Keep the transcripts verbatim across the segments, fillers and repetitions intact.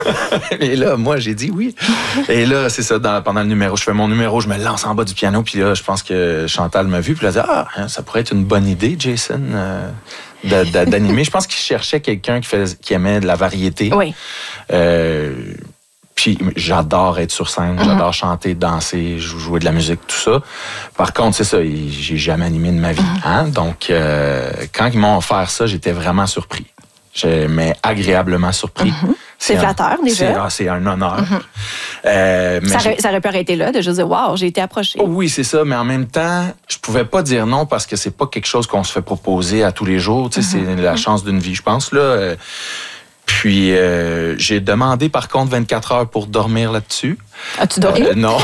Et là, moi, j'ai dit oui. Et là, c'est ça, dans, pendant le numéro, je fais mon numéro, je me lance en bas du piano, puis là, je pense que Chantal m'a vu, puis elle a dit, ah, hein, ça pourrait être une bonne idée, Jason, euh, de, de, d'animer. Je pense qu'il cherchait quelqu'un qui, fais, qui aimait de la variété. Oui. Euh, Puis j'adore être sur scène, mm-hmm. j'adore chanter, danser, jouer de la musique, tout ça. Par contre, c'est ça, j'ai jamais animé de ma vie. Mm-hmm. Hein? Donc, euh, quand ils m'ont offert ça, j'étais vraiment surpris. Je, mais agréablement surpris. Mm-hmm. C'est, c'est flatteur, un, déjà. C'est, ah, c'est un honneur. Mm-hmm. Euh, mais ça, aurait, ça aurait pu arrêter là, de juste dire, wow, j'ai été approché. Oh, oui, c'est ça, mais en même temps, je pouvais pas dire non parce que c'est pas quelque chose qu'on se fait proposer à tous les jours. Tu sais, mm-hmm. C'est la chance d'une vie, je pense, là. Euh, Puis, euh, j'ai demandé, par contre, vingt-quatre heures pour dormir là-dessus. As-tu dormi? Euh, non.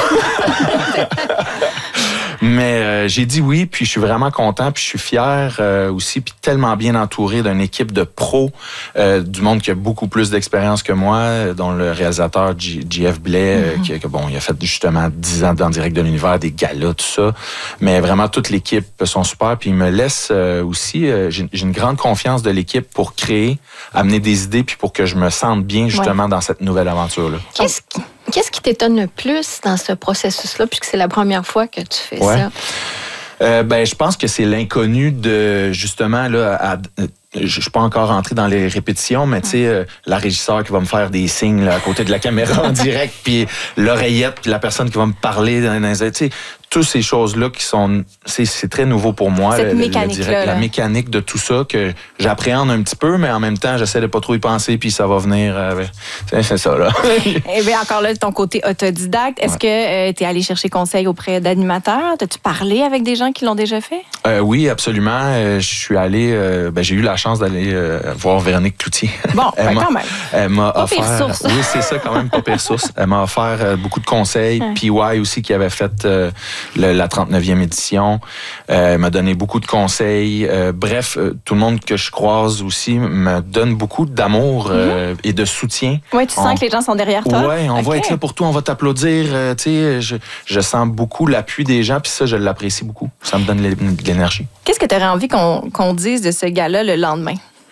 Mais euh, j'ai dit oui, puis je suis vraiment content, puis je suis fier euh, aussi, puis tellement bien entouré d'une équipe de pros, euh, du monde qui a beaucoup plus d'expérience que moi, dont le réalisateur G- Jeff Blais, mm-hmm. euh, qui, que, bon, il a fait justement dix ans dans Direct de l'Univers, des galas, tout ça. Mais vraiment, toute l'équipe sont super, puis il me laisse euh, aussi, euh, j'ai, j'ai une grande confiance de l'équipe pour créer, amener des idées, puis pour que je me sente bien justement ouais. dans cette nouvelle aventure-là. Qu'est-ce qui... Qu'est-ce qui t'étonne le plus dans ce processus-là, puisque c'est la première fois que tu fais ouais. ça? Euh, ben, je pense que c'est l'inconnu de, justement, là, à, à, je suis pas encore rentré dans les répétitions, mais tu sais, euh, la régisseur qui va me faire des signes là, à côté de la caméra en direct, puis l'oreillette, puis la personne qui va me parler, tu sais, toutes ces choses-là qui sont, c'est, c'est très nouveau pour moi. Cette le, mécanique-là. Le direct, la mécanique de tout ça que j'appréhende un petit peu, mais en même temps, j'essaie de pas trop y penser, puis ça va venir. Euh, c'est, c'est ça, là. Eh bien, encore là, ton côté autodidacte, est-ce ouais. que euh, tu es allé chercher conseil auprès d'animateurs? T'as-tu parlé avec des gens qui l'ont déjà fait? Euh, oui, absolument. Euh, je suis allé, euh, ben, j'ai eu la chance d'aller euh, voir Véronique Cloutier. Bon, ben, quand même. Elle m'a pas offert. Pire source. Oui, c'est ça, quand même, pas pire source. Elle m'a offert euh, beaucoup de conseils. Ouais. P Y aussi, qui avait fait euh, le, la trente-neuvième édition, euh, elle m'a donné beaucoup de conseils. Euh, bref, euh, tout le monde que je croise aussi me donne beaucoup d'amour euh, mm-hmm. et de soutien. Oui, tu on... sens que les gens sont derrière toi? Oui, on okay. va être là pour toi, on va t'applaudir. Euh, tu sais, je, je sens beaucoup l'appui des gens, puis ça, je l'apprécie beaucoup. Ça me donne de l'énergie. Qu'est-ce que tu aurais envie qu'on, qu'on dise de ce gars-là le lendemain?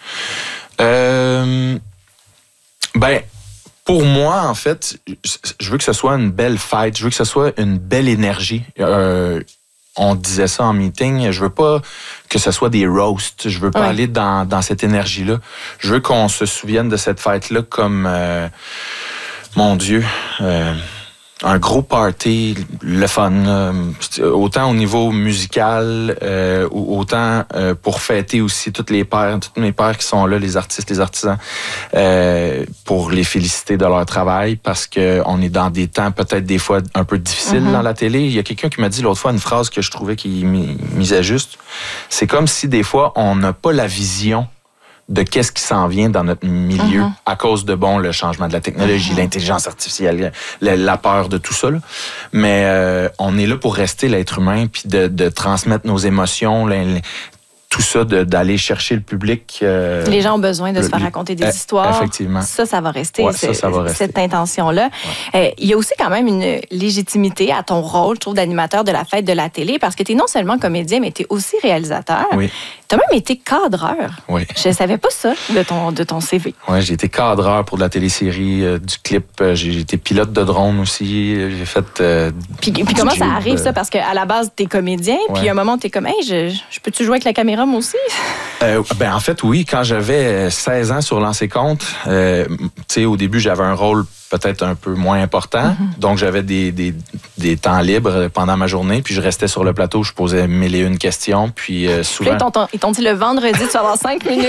Euh, ben, pour moi, en fait, je veux que ce soit une belle fête. Je veux que ce soit une belle énergie. Euh, on disait ça en meeting. Je veux pas que ce soit des roasts. Je veux pas ouais. aller dans, dans cette énergie-là. Je veux qu'on se souvienne de cette fête-là comme, euh, mon Dieu, euh, un gros party, le fun, là. Autant au niveau musical, euh, autant euh, pour fêter aussi toutes les pères, toutes mes pères qui sont là, les artistes, les artisans, euh, pour les féliciter de leur travail, parce que on est dans des temps peut-être des fois un peu difficiles mm-hmm. dans la télé. Il y a quelqu'un qui m'a dit l'autre fois une phrase que je trouvais qui misait juste. C'est comme si des fois on n'a pas la vision de qu'est-ce qui s'en vient dans notre milieu uh-huh. à cause de, bon, le changement de la technologie, uh-huh. l'intelligence artificielle, la, la peur de tout ça. Là. Mais euh, on est là pour rester l'être humain puis de, de transmettre nos émotions, les, tout ça, de, d'aller chercher le public. Euh, les gens ont besoin de le, se faire raconter des euh, histoires. Effectivement. Ça, ça va rester, ouais, ça, ça va rester. Cette intention-là. Ouais. Euh, il y a aussi quand même une légitimité à ton rôle, je trouve, d'animateur de la fête de la télé, parce que tu es non seulement comédien, mais tu es aussi réalisateur. Oui. Tu as même été cadreur. Oui. Je ne savais pas ça de ton, de ton C V. Oui, j'ai été cadreur pour de la télésérie, euh, du clip. Euh, j'ai, j'ai été pilote de drone aussi. J'ai fait. Euh, puis puis comment ça arrive, ça? Parce qu'à la base, tu es comédien, ouais. puis à un moment, tu es comme, hey, je, je peux-tu jouer avec la caméra, moi aussi? Euh, ben, en fait, oui. Quand j'avais seize ans sur Lancer Compte, euh, tu sais, au début, j'avais un rôle peut-être un peu moins important. Mm-hmm. Donc, j'avais des, des, des temps libres pendant ma journée. Puis, je restais sur le plateau. Je posais mille et une questions. Puis, euh, souvent... Puis là, ils, t'ont, ils t'ont dit le vendredi, tu vas avoir cinq minutes.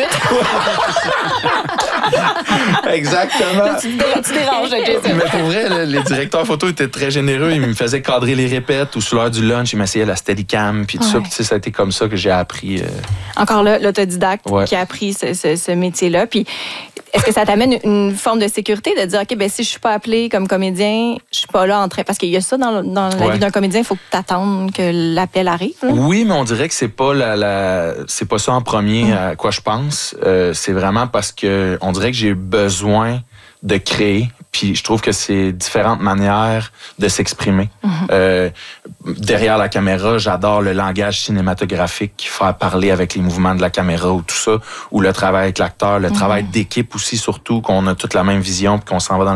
Exactement. Là, tu, tu déranges, Jason. Mais pour vrai, là, les directeurs photo étaient très généreux. Ils me faisaient cadrer les répètes ou sur l'heure du lunch, ils m'essayaient la Steadicam. Puis tout ouais. ça. Puis, ça a été comme ça que j'ai appris. Euh... Encore là, l'autodidacte ouais. qui a appris ce, ce, ce métier-là. Puis, est-ce que ça t'amène une forme de sécurité de dire, OK, ben si je suis pas appelé comme comédien, je suis pas là en train... Parce qu'il y a ça dans, dans la ouais. vie d'un comédien, il faut que tu attendes que l'appel arrive. Là. Oui, mais on dirait que c'est pas la, la c'est pas ça en premier mmh. à quoi je pense. Euh, c'est vraiment parce que on dirait que j'ai besoin de créer. Puis je trouve que c'est différentes manières de s'exprimer. Mm-hmm. Euh, derrière la caméra, j'adore le langage cinématographique, faire parler avec les mouvements de la caméra ou tout ça, ou le travail avec l'acteur, le mm-hmm. travail d'équipe aussi surtout, qu'on a toute la même vision puis qu'on s'en va dans